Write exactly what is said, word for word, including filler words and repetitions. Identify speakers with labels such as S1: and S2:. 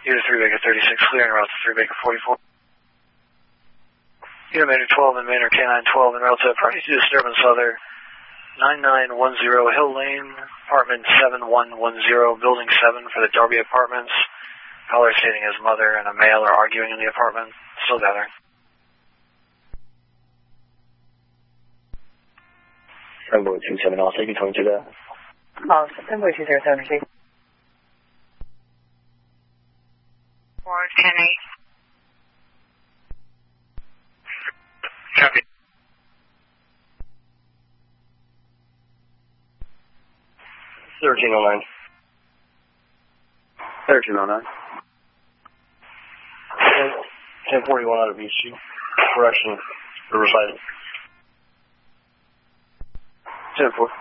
S1: Unit three Baker thirty-six, clearing route to three Baker forty-four. Unit Manor twelve and Manor K nine twelve en route to party to disturbance other nine nine one zero Hill Lane, apartment seven one one zero, building seven for the Darby Apartments. Caller stating his mother and a male are arguing in the apartment. Still gathering.
S2: Rainbow two seven, I'll take you twenty-two there.
S3: Oh, Rainbow two zero seven, receive.
S4: four ten eight. Copy.
S2: thirteen oh nine.
S5: thirteen oh nine.
S2: ten forty-one out of East Street. Correction. Riverside.
S5: ten four.